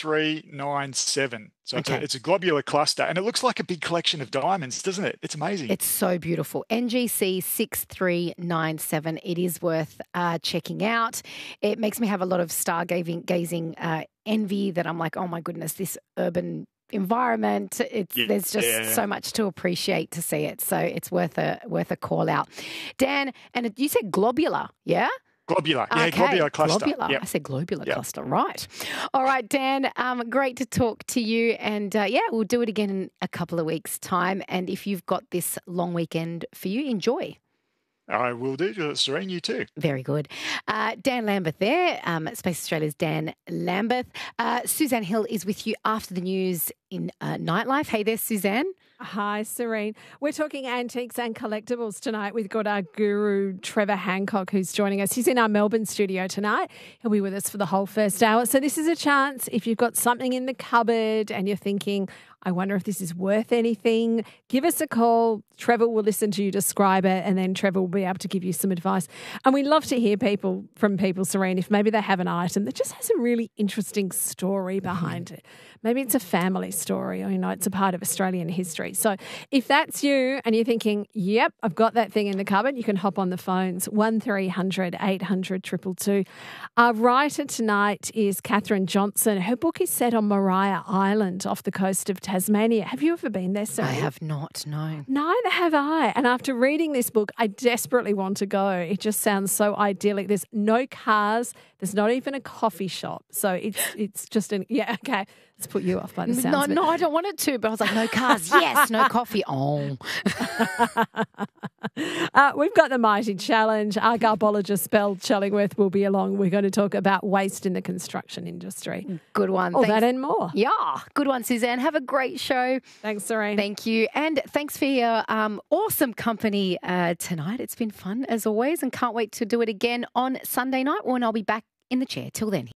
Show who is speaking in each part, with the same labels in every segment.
Speaker 1: 6397. So
Speaker 2: Okay.
Speaker 1: it's a globular cluster, and it looks like a big collection of diamonds, doesn't it? It's amazing.
Speaker 2: It's so beautiful. NGC 6397. It is worth checking out. It makes me have a lot of stargazing envy that I'm like, oh my goodness, this urban environment. There's just so much to appreciate to see it. So it's worth a call out. Dan, and you said globular, yeah?
Speaker 1: Globular,
Speaker 2: Okay.
Speaker 1: globular cluster.
Speaker 2: Globular.
Speaker 1: Yep.
Speaker 2: I said globular cluster, right. All right, Dan, great to talk to you. And we'll do it again in a couple of weeks' time. And if you've got this long weekend for you, enjoy.
Speaker 1: I will do. Serene, you too.
Speaker 2: Very good. Dan Lambeth there, Space Australia's Dan Lambeth. Suzanne Hill is with you after the news in Nightlife. Hey there, Suzanne.
Speaker 3: Hi, Serene. We're talking antiques and collectibles tonight. We've got our guru, Trevor Hancock, who's joining us. He's in our Melbourne studio tonight. He'll be with us for the whole first hour. So this is a chance, if you've got something in the cupboard and you're thinking, I wonder if this is worth anything, give us a call. Trevor will listen to you describe it, and then Trevor will be able to give you some advice. And we love to hear from people, Serene, if maybe they have an item that just has a really interesting story behind it. Maybe it's a family story, or, it's a part of Australian history. So if that's you and you're thinking, yep, I've got that thing in the cupboard, you can hop on the phones, 1300 800 222. Our writer tonight is Catherine Johnson. Her book is set on Maria Island off the coast of Tasmania. Have you ever been there, Sarah?
Speaker 2: I have not, no.
Speaker 3: Neither have I. And after reading this book, I desperately want to go. It just sounds so idyllic. There's no cars. There's not even a coffee shop. So it's just okay. Let's put you off by the sounds of it.
Speaker 2: No, I don't want it to, but I was like, no cars, yes, no coffee. Oh.
Speaker 3: We've got the Mighty Challenge. Our garbologist, Belle Chellingworth, will be along. We're going to talk about waste in the construction industry.
Speaker 2: Good one.
Speaker 3: All that and more.
Speaker 2: Yeah, good one, Suzanne. Have a great show.
Speaker 3: Thanks, Serene.
Speaker 2: Thank you. And thanks for your awesome company tonight. It's been fun, as always, and can't wait to do it again on Sunday night when I'll be back in the chair. Till then.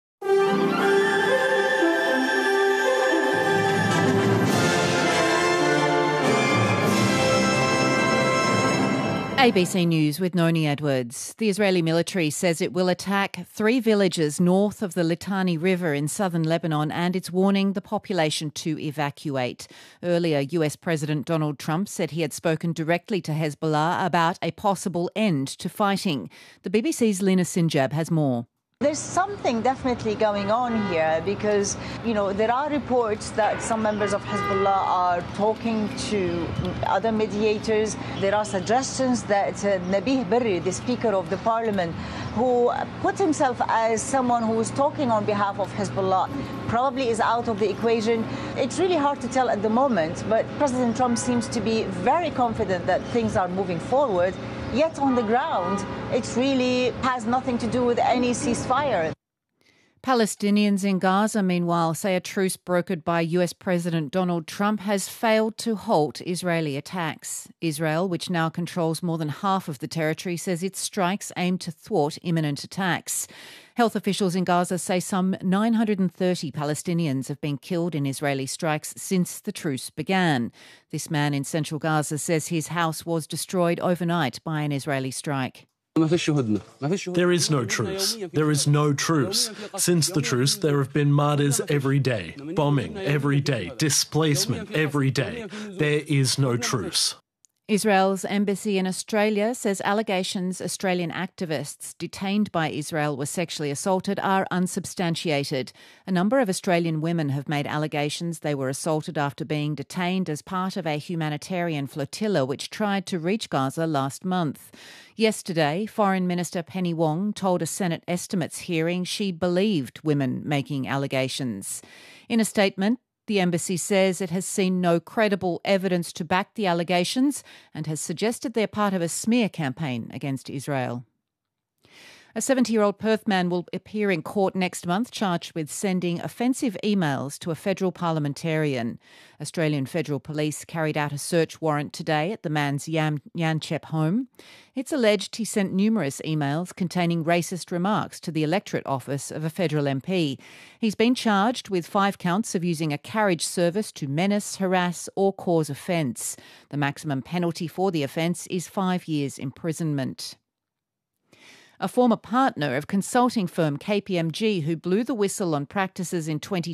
Speaker 4: ABC News with Noni Edwards. The Israeli military says it will attack 3 villages north of the Litani River in southern Lebanon, and it's warning the population to evacuate. Earlier, US President Donald Trump said he had spoken directly to Hezbollah about a possible end to fighting. The BBC's Lina Sinjab has more.
Speaker 5: There's something definitely going on here because, there are reports that some members of Hezbollah are talking to other mediators. There are suggestions that Nabih Berri, the Speaker of the Parliament, who put himself as someone who is talking on behalf of Hezbollah, probably is out of the equation. It's really hard to tell at the moment, but President Trump seems to be very confident that things are moving forward. Yet on the ground, it really has nothing to do with any ceasefire.
Speaker 4: Palestinians in Gaza, meanwhile, say a truce brokered by US President Donald Trump has failed to halt Israeli attacks. Israel, which now controls more than half of the territory, says its strikes aim to thwart imminent attacks. Health officials in Gaza say some 930 Palestinians have been killed in Israeli strikes since the truce began. This man in central Gaza says his house was destroyed overnight by an Israeli strike.
Speaker 6: There is no truce. There is no truce. Since the truce, there have been murders every day, bombing every day, displacement every day. There is no truce.
Speaker 4: Israel's embassy in Australia says allegations Australian activists detained by Israel were sexually assaulted are unsubstantiated. A number of Australian women have made allegations they were assaulted after being detained as part of a humanitarian flotilla which tried to reach Gaza last month. Yesterday, Foreign Minister Penny Wong told a Senate estimates hearing she believed women making allegations. In a statement, the embassy says it has seen no credible evidence to back the allegations and has suggested they're part of a smear campaign against Israel. A 70-year-old Perth man will appear in court next month charged with sending offensive emails to a federal parliamentarian. Australian Federal Police carried out a search warrant today at the man's Yanchep home. It's alleged he sent numerous emails containing racist remarks to the electorate office of a federal MP. He's been charged with 5 counts of using a carriage service to menace, harass or cause offence. The maximum penalty for the offence is 5 years imprisonment. A former partner of consulting firm KPMG who blew the whistle on practices in